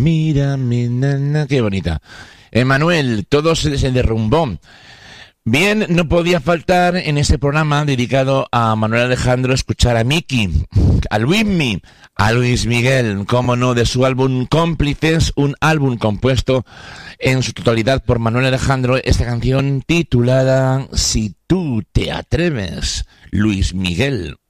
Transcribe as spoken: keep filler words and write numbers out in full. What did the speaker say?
Mira, mi nana, qué bonita. Emanuel, todo se, se derrumbó. Bien, no podía faltar en ese programa dedicado a Manuel Alejandro escuchar a Miki, a Luismi, a Luis Miguel, cómo no, de su álbum Cómplices, un álbum compuesto en su totalidad por Manuel Alejandro, esta canción titulada Si tú te atreves, Luis Miguel.